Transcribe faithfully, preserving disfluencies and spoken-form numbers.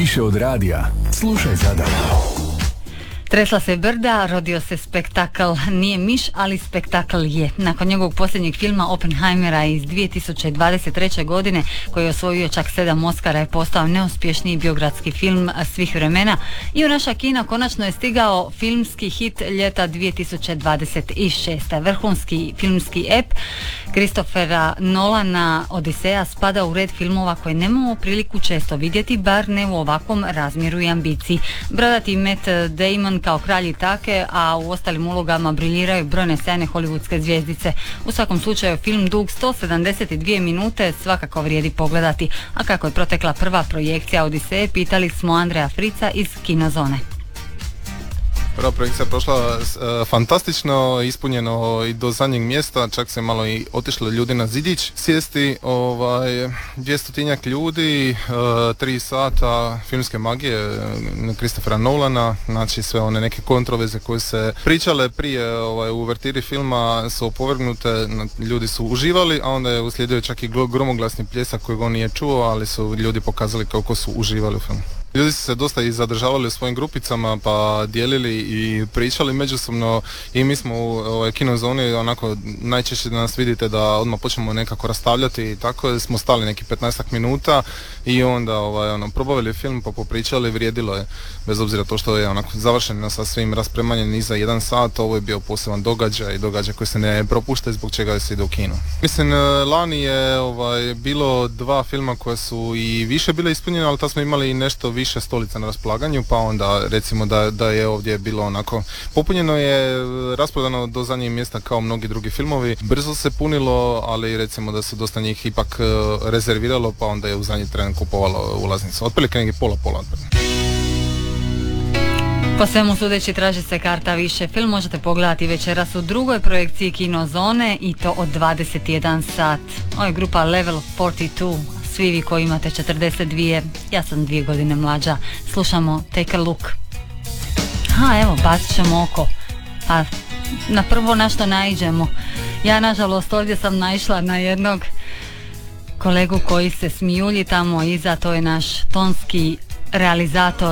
Više od radija. Slušaj sada. Tresla se brda, rodio se spektakl, nije miš, ali spektakl je. Nakon njegovog posljednjeg filma Oppenheimera iz dvije tisuće dvadeset treće. godine, koji je osvojio čak sedam Oscara, je postao neuspješniji biografski film svih vremena i u naša kina konačno je stigao filmski hit ljeta dvije tisuće dvadeset šeste. Vrhunski filmski ep Christophera Nolana Odiseja spada u red filmova koje nemamo priliku često vidjeti, bar ne u ovakvom razmjeru i ambiciji. Bradati Matt Damon kao kralj Itake, a u ostalim ulogama briljiraju brojne sjajne hollywoodske zvjezdice. U svakom slučaju film dug sto sedamdeset dvije minute svakako vrijedi pogledati, a kako je protekla prva projekcija Odiseje, pitali smo Andreja Frica iz Kinozone. Prva projekcija je prošla uh, fantastično, ispunjeno i do zadnjeg mjesta, čak se malo i otišli ljudi na zidić sjesti, ovaj, dvjestotinjak ljudi, uh, tri sata filmske magije uh, Christophera Nolana, znači sve one neke kontroverze koje se pričale prije ovaj, u uvertiri filma su opovrgnute, ljudi su uživali, a onda je uslijedio čak i gromoglasni pljesak kojeg on nije čuo, ali su ljudi pokazali kako su uživali u filmu. Ljudi su se dosta i zadržavali u svojim grupicama pa dijelili i pričali međusobno i mi smo u ovoj Kinozoni onako najčešće da nas vidite da odmah počnemo nekako rastavljati i tako smo stali neki petnaestak minuta i onda ovaj, ono, probavili film pa popričali, vrijedilo je bez obzira to što je onako završeno sa svim raspremanjem i za jedan sat, ovo je bio poseban događaj, događaj koji se ne propušta i zbog čega se ide u kino. Mislim, lani je ovaj, bilo dva filma koja su i više bile ispunjene, ali tad smo imali i nešto više stolica na raspolaganju, pa onda recimo da, da je ovdje bilo onako popunjeno je, rasprodano do zadnjeg mjesta kao mnogi drugi filmovi, brzo se punilo, ali recimo da se dosta njih ipak rezerviralo, pa onda je u zadnji tren kupovalo ulaznicu, otprilike neki pola pola. Po svemu sudeći traži se karta više. Film možete pogledati večeras u drugoj projekciji Kinozone i to od dvadeset jedan sat. Ovo je grupa Level četrdeset dva. Svi vi koji imate četrdeset dvije, ja sam dvije godine mlađa, slušamo Take a Look. Ha, evo, bacit ćemo oko. Pa, na prvo na što naiđemo. Ja, nažalost, ovdje sam naišla na jednog kolegu koji se smijulji tamo iza, to je naš tonski realizator